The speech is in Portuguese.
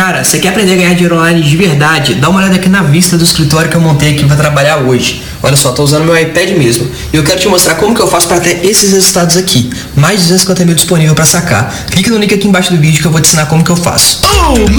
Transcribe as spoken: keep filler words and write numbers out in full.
Cara, você quer aprender a ganhar dinheiro online de verdade? Dá uma olhada aqui na vista do escritório que eu montei aqui pra trabalhar hoje. Olha só, tô usando meu iPad mesmo. E eu quero te mostrar como que eu faço para ter esses resultados aqui. Mais de duzentos e cinquenta mil disponível para sacar. Clique no link aqui embaixo do vídeo que eu vou te ensinar como que eu faço. Oh!